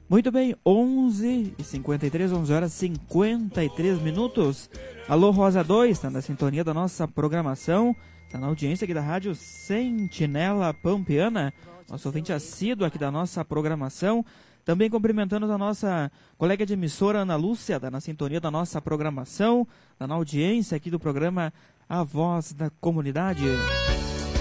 Muito bem, 11h53, 11 horas 53 minutos. Alô, Rosa 2, está na sintonia da nossa programação, está na audiência aqui da Rádio Sentinela Pampeana, nosso ouvinte assíduo aqui da nossa programação. Também cumprimentando a nossa colega de emissora, Ana Lúcia, está na sintonia da nossa programação, está na audiência aqui do programa A Voz da Comunidade.